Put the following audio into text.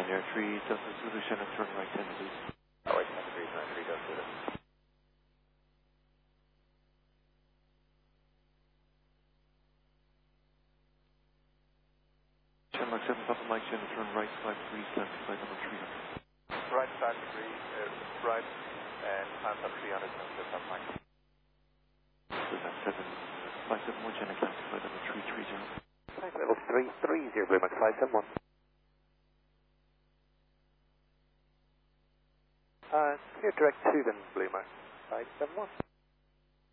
Air 3 Delta Zulu, Shannon, turn right 10 please. Alright, 393 Delta Zulu. Shannon Mark 7, Papa Mike, Shannon, turn right 53, stand to flight number 300. Right 5 degree, right, and hands up 300, Papa Mike. Flight 7, flight 71, Shannon, climb to flight number 330. Flight level 330, Blue Max 571. Clear direct to them, Blue Max 571.